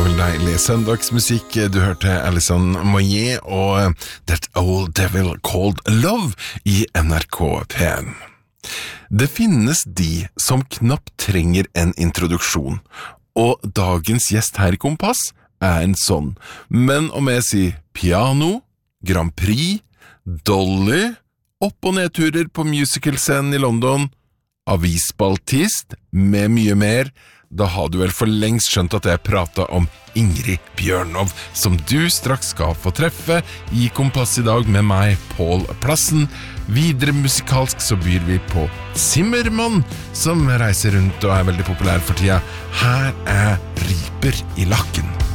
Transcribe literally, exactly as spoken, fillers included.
vel deilig søndagsmusikk. Du hørte Alison Moyet og That Old Devil Called Love i N R K P en. Det finnes de som knapt trenger en introduksjon, og dagens gjest her i Kompass er en sånn. Men om jeg sier piano, Grand Prix, Dolly, opp- og nedturer på musicalscenen i London, avisspaltist med mye mer, da har du vel for lengst skjønt at jeg pratet om Ingrid Bjørnov, som du straks skal få treffe i Kompass i dag med meg, Pål Plassen. Videre musikalsk så byr vi på Zimmermann, som reiser rundt og er veldig populær for tida. Her er Riper i lakken.